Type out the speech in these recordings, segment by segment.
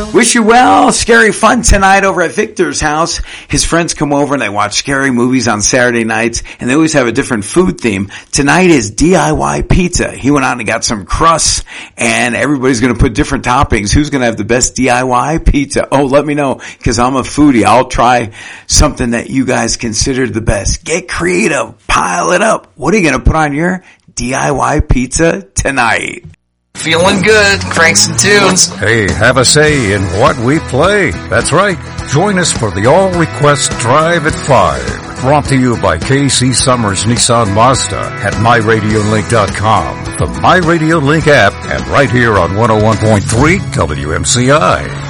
Wish you well. Scary fun tonight over at Victor's house. His friends come over and they watch scary movies on Saturday nights, and they always have a different food theme. Tonight is DIY pizza. He went out and got some crusts, and everybody's going to put different toppings. Who's going to have the best DIY pizza? Oh, let me know, because I'm a foodie. I'll try something that you guys consider the best. Get creative. Pile it up. What are you going to put on your DIY pizza tonight? Feeling good, crank some tunes. Hey, have a say in what we play. That's right. Join us for the All Request Drive at 5. Brought to you by KC Summers Nissan Mazda at MyRadioLink.com, the MyRadioLink app, and right here on 101.3 WMCI.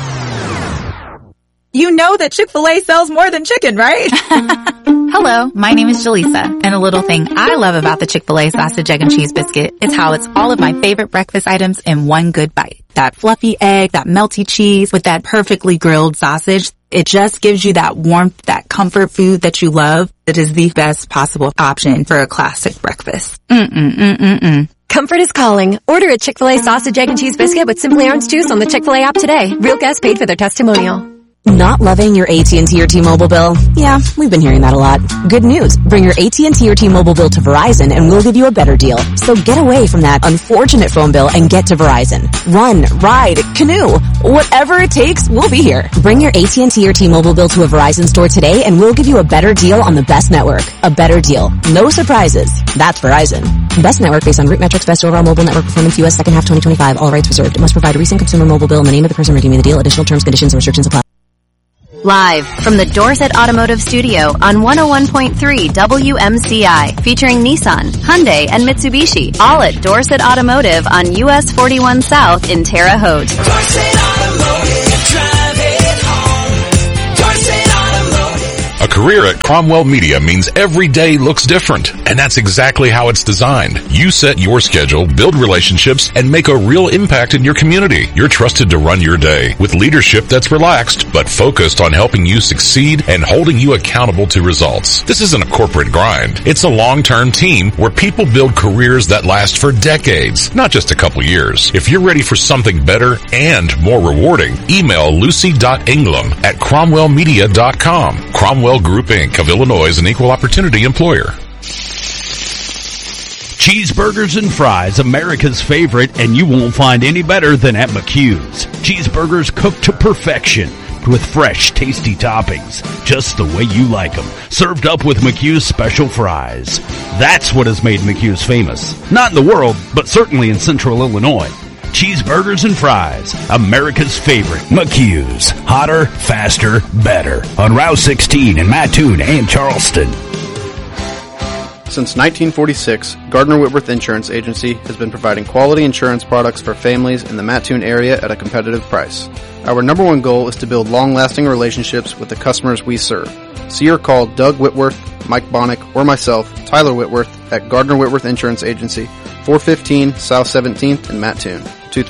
You know that Chick-fil-A sells more than chicken, right? Hello, my name is Jaleesa, and a little thing I love about the Chick-fil-A sausage, egg, and cheese biscuit is how it's all of my favorite breakfast items in one good bite. That fluffy egg, that melty cheese with that perfectly grilled sausage. It just gives you that warmth, that comfort food that you love. It is the best possible option for a classic breakfast. Comfort is calling. Order a Chick-fil-A sausage, egg, and cheese biscuit with Simply Orange Juice on the Chick-fil-A app today. Real guests paid for their testimonial. Not loving your AT&T or T-Mobile bill? Yeah, we've been hearing that a lot. Good news. Bring your AT&T or T-Mobile bill to Verizon and we'll give you a better deal. So get away from that unfortunate phone bill and get to Verizon. Run, ride, canoe, whatever it takes, we'll be here. Bring your AT&T or T-Mobile bill to a Verizon store today and we'll give you a better deal on the best network. A better deal. No surprises. That's Verizon. Best network based on root metrics, best overall mobile network performance, U.S. second half 2025. All rights reserved. Must provide a recent consumer mobile bill and the name of the person redeeming the deal. Additional terms, conditions, and restrictions apply. Live from the Dorset Automotive Studio on 101.3 WMCI, featuring Nissan, Hyundai, and Mitsubishi, all at Dorset Automotive on US 41 South in Terre Haute. Dorset Automotive, drive it home. Dorset Automotive. A career at Cromwell Media means every day looks different, and that's exactly how it's designed. You set your schedule, build relationships, and make a real impact in your community. You're trusted to run your day with leadership that's relaxed, but focused on helping you succeed and holding you accountable to results. This isn't a corporate grind. It's a long-term team where people build careers that last for decades, not just a couple years. If you're ready for something better and more rewarding, email lucy.ingram@cromwellmedia.com. Cromwell Group Inc. of Illinois is an equal opportunity employer. Cheeseburgers and fries, America's favorite, and you won't find any better than at McHugh's. Cheeseburgers cooked to perfection with fresh, tasty toppings, just the way you like them, served up with McHugh's special fries. That's what has made McHugh's famous. Not in the world, but certainly in Central Illinois. Cheeseburgers and fries, America's favorite. McHugh's. Hotter, faster, better. On Route 16 in Mattoon and Charleston. Since 1946, Gardner Whitworth Insurance Agency has been providing quality insurance products for families in the Mattoon area at a competitive price. Our number one goal is to build long-lasting relationships with the customers we serve. See or call Doug Whitworth, Mike Bonnick, or myself, Tyler Whitworth, at Gardner Whitworth Insurance Agency, 415 South 17th in Mattoon,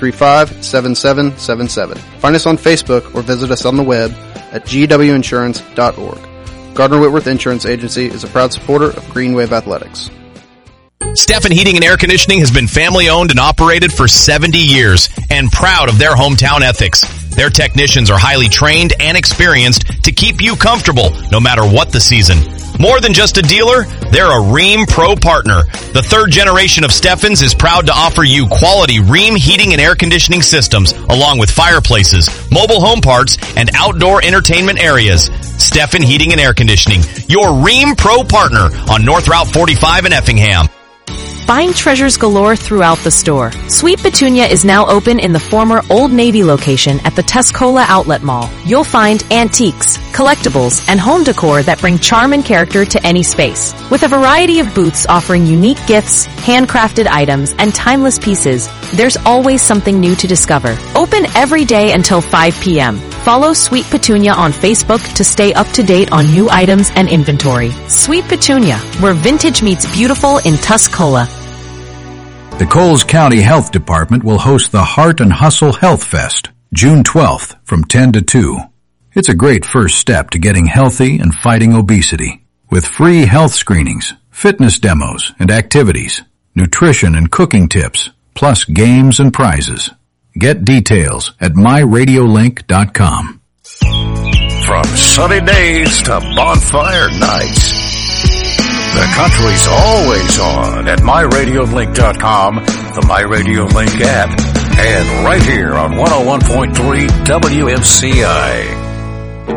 235-7777. Find us on Facebook or visit us on the web at gwinsurance.org. Gardner Whitworth Insurance Agency is a proud supporter of Green Wave Athletics. Steffen Heating and Air Conditioning has been family owned and operated for 70 years and proud of their hometown ethics. Their technicians are highly trained and experienced to keep you comfortable no matter what the season. More than just a dealer, they're a Rheem Pro partner. The third generation of Steffens is proud to offer you quality Rheem heating and air conditioning systems, along with fireplaces, mobile home parts, and outdoor entertainment areas. Steffen Heating and Air Conditioning, your Rheem Pro partner on North Route 45 in Effingham. Find treasures galore throughout the store. Sweet Petunia is now open in the former Old Navy location at the Tuscola Outlet Mall. You'll find antiques, collectibles, and home decor that bring charm and character to any space. With a variety of booths offering unique gifts, handcrafted items, and timeless pieces, there's always something new to discover. Open every day until 5 p.m. Follow Sweet Petunia on Facebook to stay up to date on new items and inventory. Sweet Petunia, where vintage meets beautiful in Tuscola. The Coles County Health Department will host the Heart and Hustle Health Fest, June 12th from 10 to 2. It's a great first step to getting healthy and fighting obesity. With free health screenings, fitness demos and activities, nutrition and cooking tips, plus games and prizes. Get details at myradiolink.com. From sunny days to bonfire nights, the country's always on at myradiolink.com, the MyRadioLink app, and right here on 101.3 WMCI.